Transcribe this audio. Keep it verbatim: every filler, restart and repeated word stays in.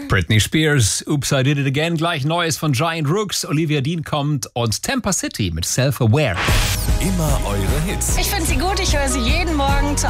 Britney Spears, Oops, I Did It Again, gleich Neues von Giant Rooks, Olivia Dean kommt und Tampa City mit Self-Aware. Immer eure Hits. Ich finde sie gut, ich höre sie jeden Morgen zur